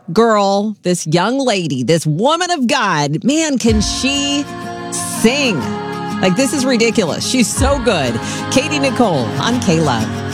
girl, this young lady, this woman of God, man, can she sing? Like, this is ridiculous. She's so good. Katie Nicole on K-Love.